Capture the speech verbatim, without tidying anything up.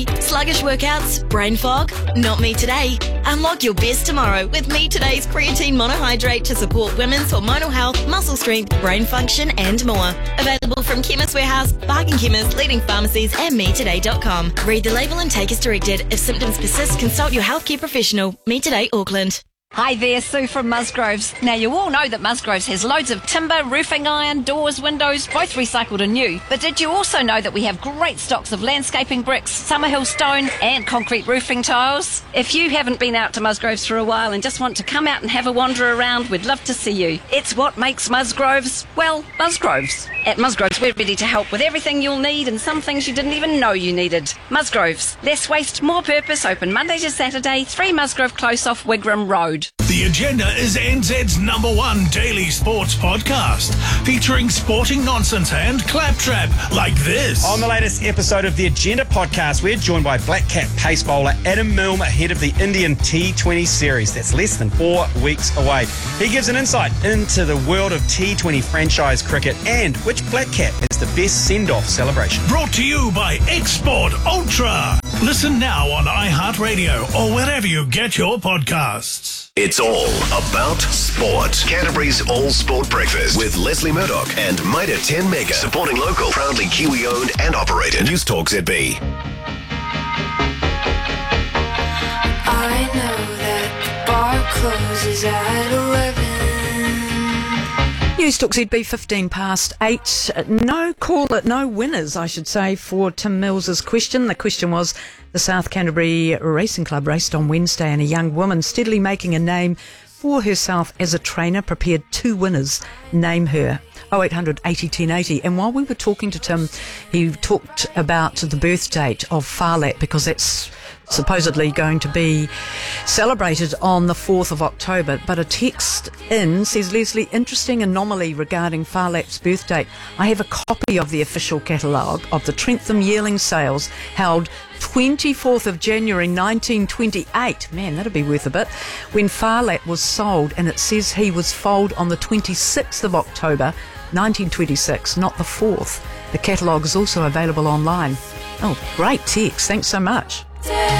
Sluggish workouts? Brain fog? Not me today. Unlock your best tomorrow with Me Today's creatine monohydrate to support women's hormonal health, muscle strength, brain function and more. Available from Chemist Warehouse, Bargain Chemist, leading pharmacies and me today dot com. Read the label and take as directed. If symptoms persist, consult your healthcare professional. Me Today Auckland. Hi there, Sue from Musgroves. Now, you all know that Musgroves has loads of timber, roofing iron, doors, windows, both recycled and new. But did you also know that we have great stocks of landscaping bricks, Summerhill stone and concrete roofing tiles? If you haven't been out to Musgroves for a while and just want to come out and have a wander around, we'd love to see you. It's what makes Musgroves, well, Musgroves. At Musgroves, we're ready to help with everything you'll need and some things you didn't even know you needed. Musgroves, less waste, more purpose, open Monday to Saturday, three Musgrove Close off Wigram Road. The Agenda is N Z's number one daily sports podcast, featuring sporting nonsense and claptrap like this. On the latest episode of the Agenda podcast, we're joined by Black Cap pace bowler Adam Milne ahead of the Indian T twenty series that's less than four weeks away. He gives an insight into the world of T twenty franchise cricket and which Black Cap is the best send-off celebration. Brought to you by Export Ultra. Listen now on iHeartRadio or wherever you get your podcasts. It's all about sport. Canterbury's All Sport Breakfast with Leslie Murdoch and Mitre ten Mega. Supporting local, proudly Kiwi-owned and operated. News Talk Z B. I know that the bar closes at eleven. News Talk Z B, fifteen past eight. No call, no winners, I should say, for Tim Mills's question. The question was, the South Canterbury Racing Club raced on Wednesday and a young woman steadily making a name for herself as a trainer prepared two winners. Name her. oh eight hundred eighty ten eighty. And while we were talking to Tim, he talked about the birth date of Farlap because that's supposedly going to be celebrated on the fourth of October. But a text in says, Leslie, interesting anomaly regarding Farlap's birth date. I have a copy of the official catalogue of the Trentham yearling sales held twenty-fourth of January nineteen twenty-eight. Man, that'd be worth a bit. When Farlap was sold, and it says he was foaled on the twenty-sixth of October nineteen twenty-six, not the fourth. The catalogue is also available online. Oh, great text. Thanks so much.